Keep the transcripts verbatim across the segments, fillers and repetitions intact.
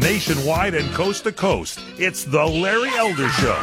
nationwide and coast to coast. It's the Larry Elder Show.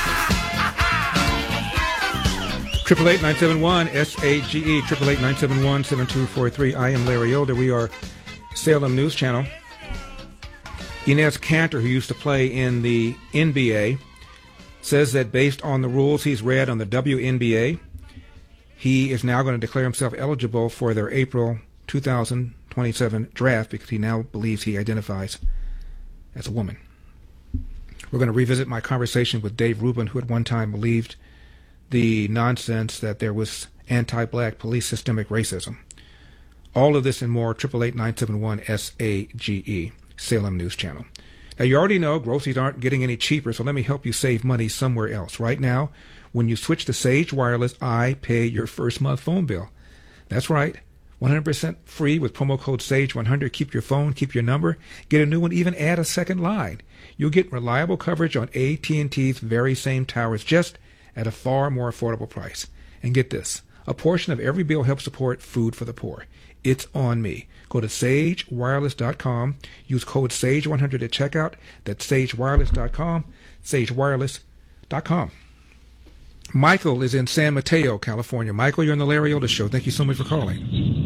Triple eight nine seven one S A G E. Triple eight nine seven one seven two four three. I am Larry Elder. We are Salem News Channel. Enes Kanter, who used to play in the N B A, says that based on the rules he's read on the W N B A, he is now going to declare himself eligible for their April two thousand twenty-seven draft because he now believes he identifies as a woman. We're going to revisit my conversation with Dave Rubin, who at one time believed the nonsense that there was anti-black police systemic racism. All of this and more, triple eight nine seven one S A G E, Salem News Channel. Now, you already know groceries aren't getting any cheaper, so let me help you save money somewhere else. Right now, when you switch to Sage Wireless, I pay your first month phone bill. That's right, one hundred percent free with promo code SAGE one hundred. Keep your phone, keep your number, get a new one, even add a second line. You'll get reliable coverage on A T and T's very same towers, just at a far more affordable price. And get this, a portion of every bill helps support food for the poor. It's on me. Go to sage wireless dot com. Use code SAGE one hundred at checkout. That's sage wireless dot com, sage wireless dot com. Michael is in San Mateo, California. Michael, you're on the Larry Elder Show. Thank you so much for calling.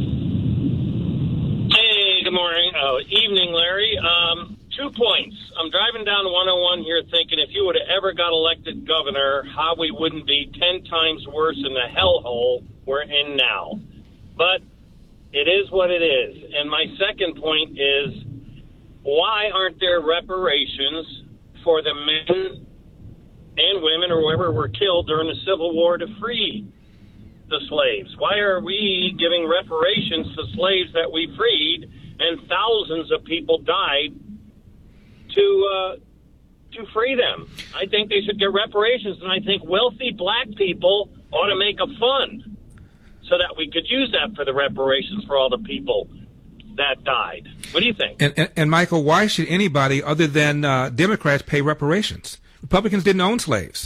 Hey, good morning. Oh, evening, Larry. Um, two points. I'm driving down one oh one here thinking if you would have ever got elected governor, how we wouldn't be ten times worse in the hellhole we're in now. But it is what it is. And my second point is, why aren't there reparations for the men and women or whoever were killed during the Civil War to free the slaves? Why are we giving reparations to slaves that we freed and thousands of people died to uh, to free them? I think they should get reparations, and I think wealthy black people ought to make a fund so that we could use that for the reparations for all the people that died. What do you think? And, and, and Michael, why should anybody other than uh, Democrats pay reparations? Republicans didn't own slaves.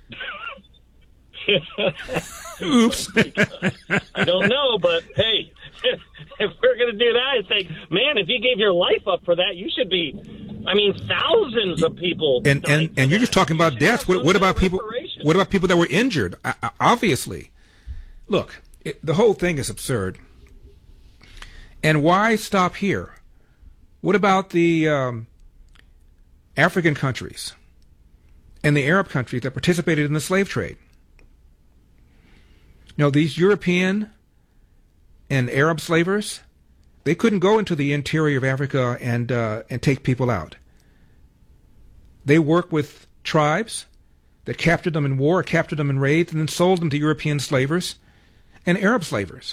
Oops. I don't know, but hey, if we're going to do that, I think, man, if you gave your life up for that, you should be, I mean, thousands of people. And and, and you're just talking about deaths. What, what about people? What about people that were injured? I, I, obviously, look, it, the whole thing is absurd. And why stop here? What about the um, African countries and the Arab countries that participated in the slave trade? You know, these European and Arab slavers, they couldn't go into the interior of Africa and uh, and take people out. They worked with tribes that captured them in war, captured them in raids, and then sold them to European slavers and Arab slavers.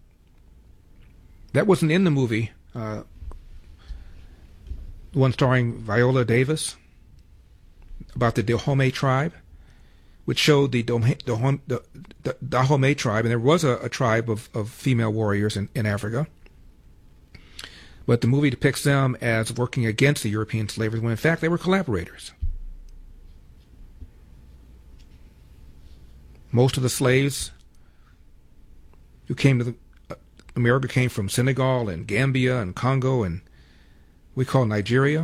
That wasn't in the movie, uh, the one starring Viola Davis, about the Dahomey tribe, which showed the Dahomey, the, the Dahomey tribe, and there was a, a tribe of, of female warriors in, in Africa. But the movie depicts them as working against the European slavers, when in fact they were collaborators. Most of the slaves who came to the, uh, America came from Senegal and Gambia and Congo and we call Nigeria.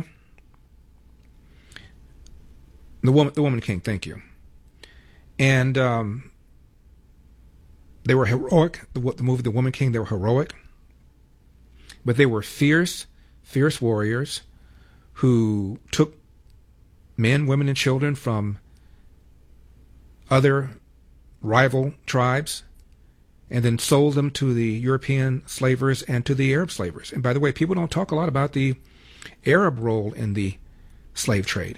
The woman, the woman king, thank you. And um, they were heroic. The, the movie The Woman King, they were heroic. But they were fierce, fierce warriors who took men, women, and children from other rival tribes and then sold them to the European slavers and to the Arab slavers. And by the way, people don't talk a lot about the Arab role in the slave trade.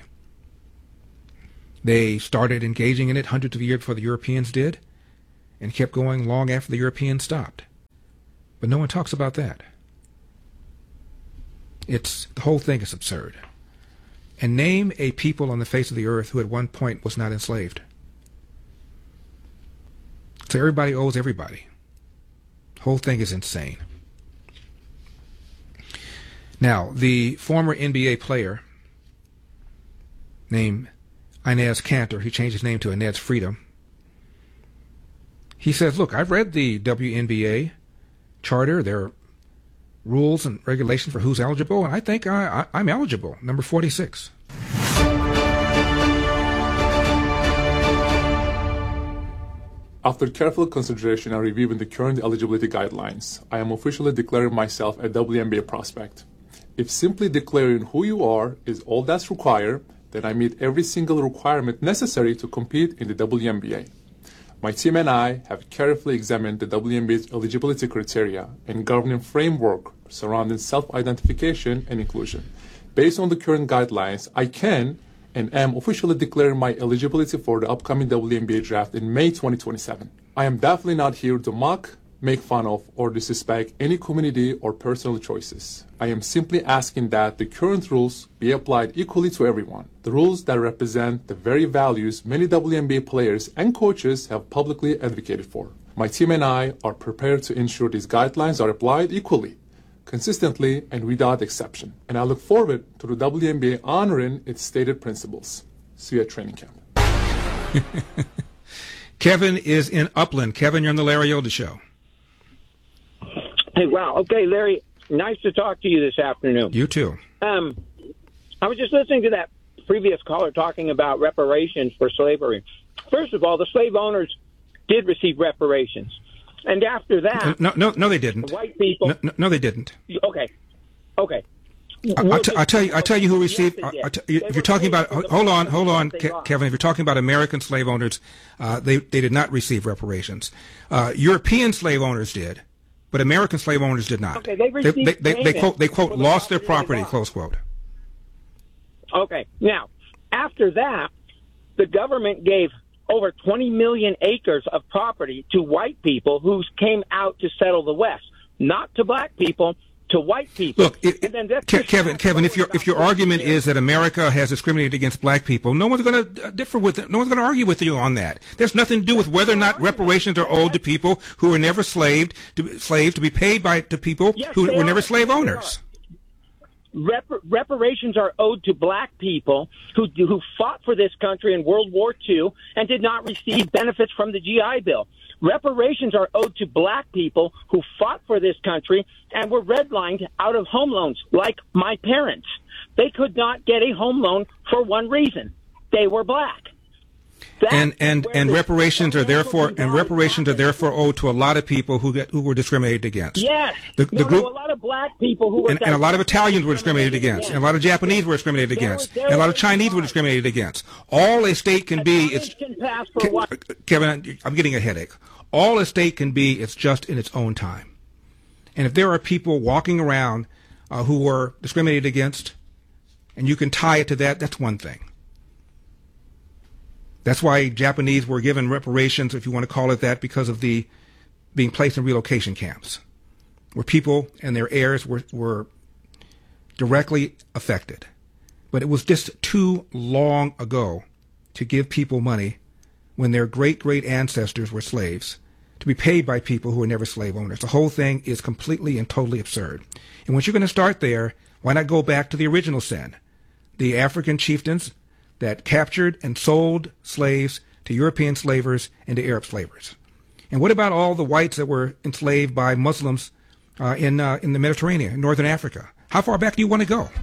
They started engaging in it hundreds of years before the Europeans did and kept going long after the Europeans stopped. But no one talks about that. It's the whole thing is absurd. And name a people on the face of the earth who at one point was not enslaved. So everybody owes everybody. The whole thing is insane. Now, the former N B A player named Enes Kanter, he changed his name to Enes Freedom. He says, look, I've read the W N B A charter, their rules and regulations for who's eligible, and I think I, I, I'm eligible. Number forty-six. After careful consideration and reviewing the current eligibility guidelines, I am officially declaring myself a W N B A prospect. If simply declaring who you are is all that's required, then I meet every single requirement necessary to compete in the W N B A. My team and I have carefully examined the W N B A's eligibility criteria and governing framework surrounding self-identification and inclusion. Based on the current guidelines, I can and am officially declaring my eligibility for the upcoming W N B A draft in May twenty twenty-seven. I am definitely not here to mock, make fun of, or disrespect any community or personal choices. I am simply asking that the current rules be applied equally to everyone. The rules that represent the very values many W N B A players and coaches have publicly advocated for. My team and I are prepared to ensure these guidelines are applied equally, consistently, and without exception. And I look forward to the W N B A honoring its stated principles. See you at training camp. Kevin is in Upland. Kevin, you're on the Larry Elder Show. Hey, wow. Okay, Larry, nice to talk to you this afternoon. You too. Um, I was just listening to that previous caller talking about reparations for slavery. First of all, the slave owners did receive reparations. And after that... No, no, no, they didn't. The white people... No, no, no they didn't. Okay. Okay. I, I, t- I tell you, I tell you who received. Yes, I, I t- if you're talking about, hold on, hold on, Ke- Kevin. If you're talking about American slave owners, uh, they they did not receive reparations. Uh, European slave owners did, but American slave owners did not. Okay, they received. They, they, they, they quote, they quote, the lost their property property. Close quote. Okay. Now, after that, the government gave over twenty million acres of property to white people who came out to settle the West, not to black people. To white people. Look, it, Ke- Kevin, Kevin, if your if your argument is that America has discriminated against black people, no one's going to differ with it. No one's going to argue with you on that. There's nothing to do with whether or not reparations are owed to people who were never slaved, to, slaves to be paid by to people yes, who were are. never slave owners. Rep- reparations are owed to black people who who fought for this country in World War Two and did not receive benefits from the G I Bill. Reparations are owed to black people who fought for this country and were redlined out of home loans, like my parents. They could not get a home loan for one reason. They were black. That's and and and reparations are therefore and reparations are therefore owed to a lot of people who get who were discriminated against. Yes, the, the no, group, no, a lot of black people who were and, and a lot of Italians were discriminated against, and a lot of Japanese were discriminated against, and a lot of Chinese were discriminated against. All a state can be is Kevin. I'm getting a headache. All a state can be is just in its own time, and if there are people walking around uh, who were discriminated against, and you can tie it to that, that's one thing. That's why Japanese were given reparations, if you want to call it that, because of the being placed in relocation camps, where people and their heirs were, were directly affected. But it was just too long ago to give people money when their great-great ancestors were slaves to be paid by people who were never slave owners. The whole thing is completely and totally absurd. And once you're going to start there, why not go back to the original sin? The African chieftains that captured and sold slaves to European slavers and to Arab slavers. And what about all the whites that were enslaved by Muslims uh, in uh, in the Mediterranean, in northern Africa? How far back do you want to go?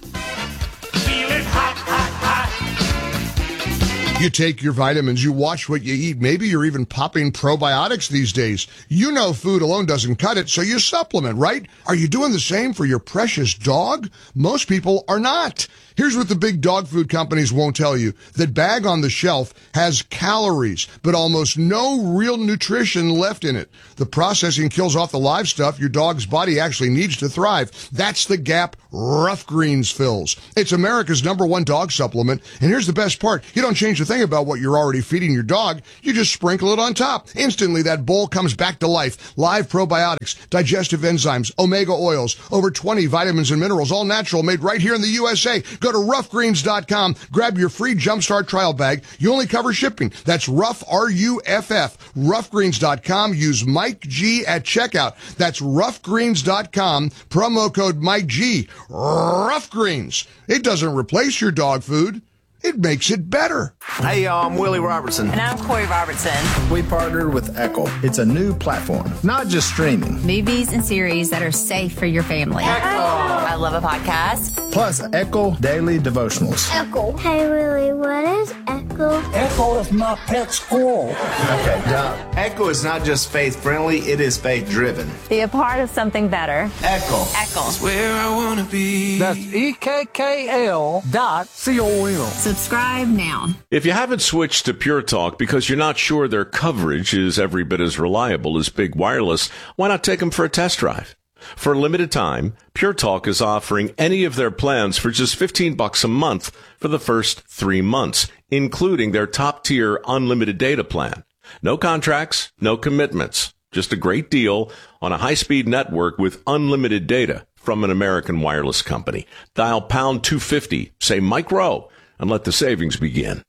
You take your vitamins, you watch what you eat. Maybe you're even popping probiotics these days. You know food alone doesn't cut it, so you supplement, right? Are you doing the same for your precious dog? Most people are not. Here's what the big dog food companies won't tell you. That bag on the shelf has calories, but almost no real nutrition left in it. The processing kills off the live stuff your dog's body actually needs to thrive. That's the gap Rough Greens fills. It's America's number one dog supplement, and here's the best part. You don't change a thing about what you're already feeding your dog. You just sprinkle it on top. Instantly, that bowl comes back to life. Live probiotics, digestive enzymes, omega oils, over twenty vitamins and minerals, all natural, made right here in the U S A. Go to rough greens dot com. Grab your free Jumpstart trial bag. You only cover shipping. That's Rough, R U F F. rough greens dot com. Use Mike G at checkout. That's rough greens dot com. Promo code Mike G. Rough Greens. It doesn't replace your dog food. It makes it better. Hey, y'all, I'm Willie Robertson. And I'm Corey Robertson. We partnered with Echo. It's a new platform, not just streaming. Movies and series that are safe for your family. Echo. I love a podcast. Plus, Echo Daily Devotionals. Echo. Hey, Willie, what is Echo? Echo is my pet squirrel. Okay, Doc. Echo is not just faith-friendly, it is faith-driven. Be a part of something better. Echo. Echo. That's where I want to be. That's E K K L dot C O M. Subscribe now. If you haven't switched to Pure Talk because you're not sure their coverage is every bit as reliable as Big Wireless, why not take them for a test drive? For a limited time, Pure Talk is offering any of their plans for just fifteen bucks a month for the first three months, including their top-tier unlimited data plan. No contracts, no commitments. Just a great deal on a high-speed network with unlimited data from an American wireless company. Dial pound two fifty, say Mike Rowe, and let the savings begin.